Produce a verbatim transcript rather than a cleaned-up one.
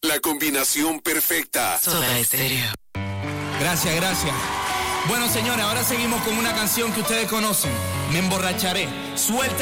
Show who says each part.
Speaker 1: La combinación perfecta.
Speaker 2: Soda Estéreo.
Speaker 3: Gracias, gracias. Bueno, señores, ahora seguimos con una canción que ustedes conocen. Me emborracharé. Suelta.